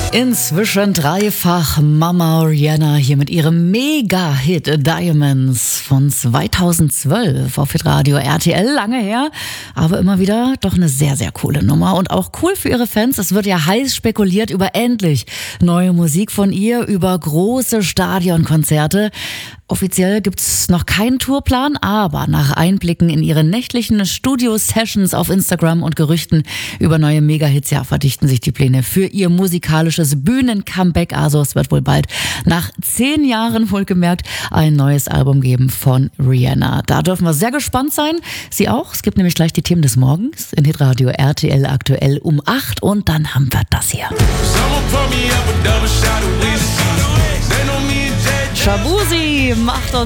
Inzwischen dreifach Mama Rihanna hier mit ihrem Mega-Hit Diamonds von 2012 auf Hitradio RTL. Lange her, aber immer wieder doch eine sehr, sehr coole Nummer und auch cool für ihre Fans. Es wird ja heiß spekuliert über endlich neue Musik von ihr, über große Stadionkonzerte. Offiziell gibt's noch keinen Tourplan, aber nach Einblicken in ihre nächtlichen Studio-Sessions auf Instagram und Gerüchten über neue Mega-Hits, ja, verdichten sich die Pläne für ihr musikalisches Bühnen-Comeback. Also es wird wohl bald nach 10 Jahren wohlgemerkt ein neues Album geben von Rihanna. Da dürfen wir sehr gespannt sein. Sie auch. Es gibt nämlich gleich die Themen des Morgens in Hitradio RTL aktuell um 8 und dann haben wir das hier. Shaboozey macht uns